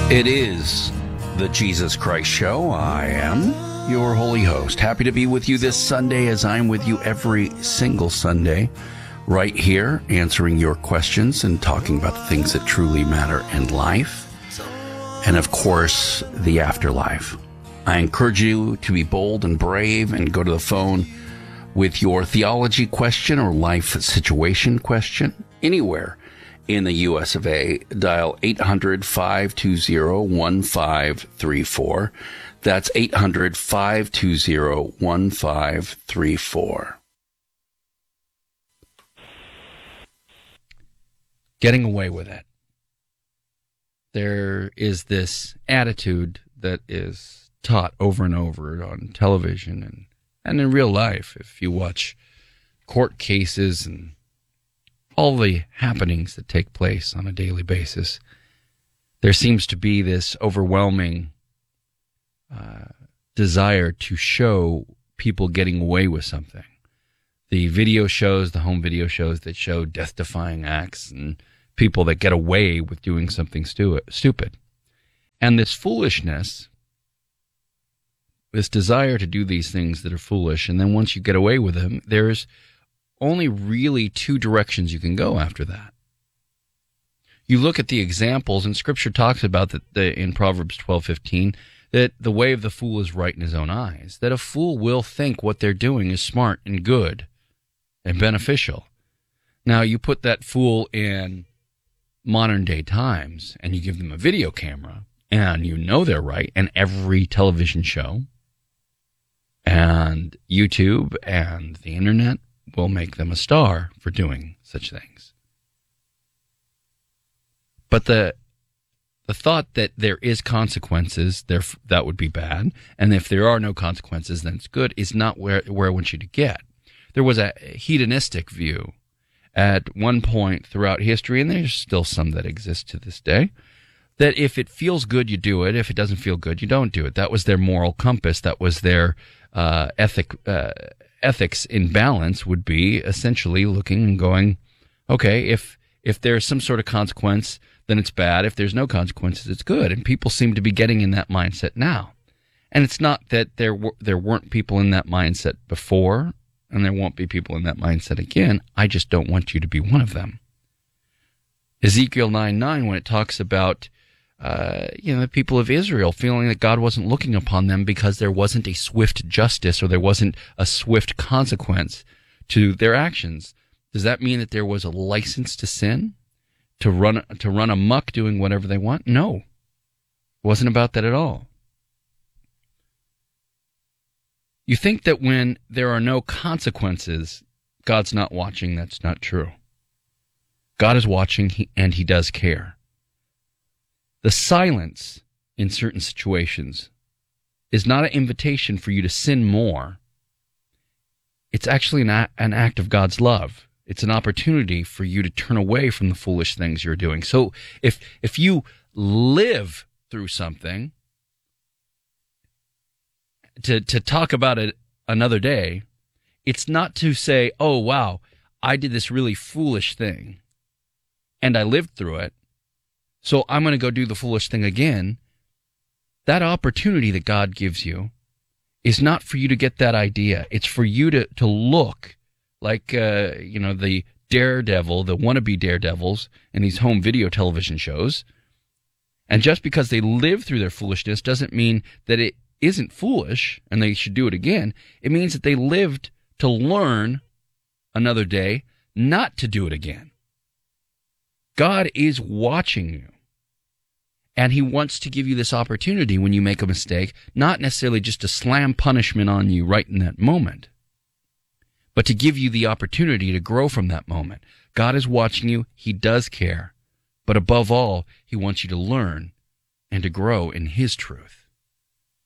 It is the Jesus Christ Show. I am your holy host. Happy to be with you this Sunday, as I'm with you every single Sunday, right here, answering your questions and talking about the things that truly matter in life, and of course, the afterlife. I encourage you to be bold and brave and go to the phone with your theology question or life situation question anywhere in the U.S. of A. Dial 800-520-1534. That's 800-520-1534. Getting away with it. There is this attitude that is taught over and over on television and in real life. If you watch court cases and all the happenings that take place on a daily basis, there seems to be this overwhelming desire to show people getting away with something. The video shows, the home video shows that show death-defying acts and people that get away with doing something stupid. And this foolishness, this desire to do these things that are foolish, and then once you get away with them, there's only really two directions you can go after that. You look at the examples, and Scripture talks about that in Proverbs 12:15, that the way of the fool is right in his own eyes, that a fool will think what they're doing is smart and good and beneficial. Now, you put that fool in modern day times, and you give them a video camera, and you know they're right, and every television show and YouTube and the internet will make them a star for doing such things. But the thought that there is consequences, that would be bad, and if there are no consequences, then it's good, is not where I want you to get. There was a hedonistic view at one point throughout history, and there's still some that exist to this day, that if it feels good, you do it. If it doesn't feel good, you don't do it. That was their moral compass. That was their ethics in balance, would be essentially looking and going, okay, if there's some sort of consequence, then it's bad. If there's no consequences, it's good. And people seem to be getting in that mindset now. And it's not that there weren't people in that mindset before, and there won't be people in that mindset again. I just don't want you to be one of them. Ezekiel 9:9, when it talks about the people of Israel feeling that God wasn't looking upon them because there wasn't a swift justice or there wasn't a swift consequence to their actions. Does that mean that there was a license to sin, to run amok doing whatever they want? No. It wasn't about that at all. You think that when there are no consequences, God's not watching. That's not true. God is watching, and he does care. The silence in certain situations is not an invitation for you to sin more. It's actually an act of God's love. It's an opportunity for you to turn away from the foolish things you're doing. So if you live through something, to talk about it another day, it's not to say, oh, wow, I did this really foolish thing, and I lived through it, so I'm going to go do the foolish thing again. That opportunity that God gives you is not for you to get that idea. It's for you to look like, the daredevil, the wannabe daredevils in these home video television shows. And just because they live through their foolishness doesn't mean that it isn't foolish and they should do it again. It means that they lived to learn another day not to do it again. God is watching you. And he wants to give you this opportunity when you make a mistake, not necessarily just to slam punishment on you right in that moment, but to give you the opportunity to grow from that moment. God is watching you. He does care. But above all, he wants you to learn and to grow in his truth.